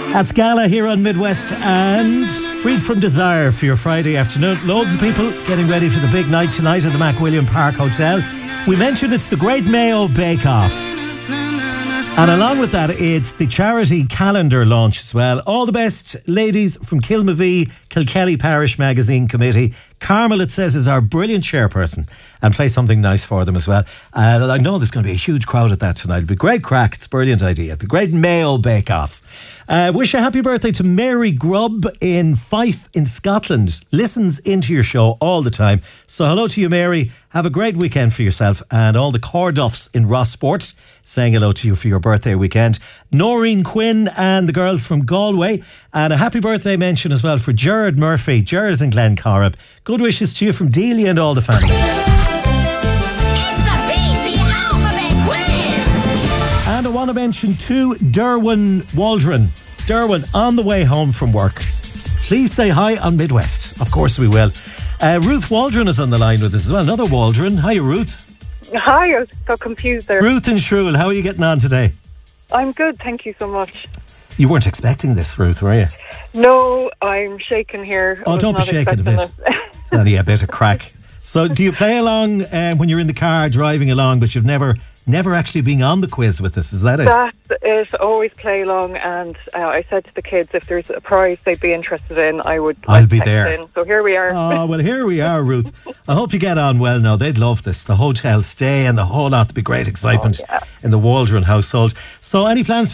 That's Gala here on Midwest and Freed from Desire for your Friday afternoon. Loads of people getting ready for the big night tonight at the McWilliam Park Hotel. We mentioned it's the Great Mayo Bake Off. And along with that, it's the charity calendar launch as well. All the best, ladies from Kilmavee, Kilkelly Parish Magazine Committee. Carmel, it says, is our brilliant chairperson and play something nice for them as well. I know there's going to be a huge crowd at that tonight. It'll be great crack. It's a brilliant idea. The Great Mayo Bake Off. Wish a happy birthday to Mary Grubb in Fife in Scotland. Listens into your show all the time. So hello to you, Mary. Have a great weekend for yourself and all the Corduffs in Rossport. Saying hello to you for your birthday weekend. Noreen Quinn and the girls from Galway. And a happy birthday mention as well for Gerard Murphy. Gerard is in Glencorrib. Good wishes to you from Dealey and all the family. And I want to mention too, Derwin Waldron. Derwin, on the way home from work, please say hi on Midwest. Of course we will. Ruth Waldron is on the line with us as well. Another Waldron. Hi, Ruth. Hi, I was so confused there. Ruth and Shrewell, how are you getting on today? I'm good, thank you so much. You weren't expecting this, Ruth, were you? No, I'm shaking here. Oh, don't be shaking a bit. It's only a bit of crack. So do you play along when you're in the car driving along, but you've never actually been on the quiz with us, is that it? That's it, always play along, and I said to the kids if there's a prize they'd be interested in, I'll be there. In. So here we are. Oh, well, here we are, Ruth. I hope you get on well now. They'd love this. The hotel stay and the whole lot. There'll be great excitement in the Waldron household. So any plans